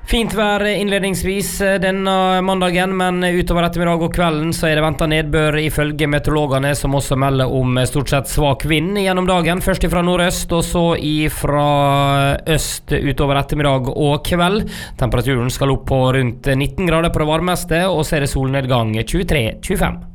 Fint vær innledningsvis denne mandagen, men utover ettermiddag og kvelden så det ventet nedbør ifølge meteorologene, som også melder om stort sett svak vind gjennom dagen. Først fra nordøst, og så fra øst utover ettermiddag og kveld. Temperaturen skal opp på rundt 19 grader på det varmeste, og så det solnedgang 23-25.